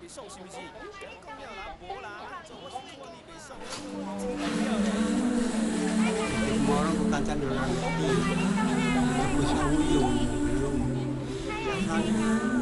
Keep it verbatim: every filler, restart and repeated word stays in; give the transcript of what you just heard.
送是不是？讲讲了啦，无啦，做我是做你袂送。 毛那个干干的啦，不像我有，有，有他。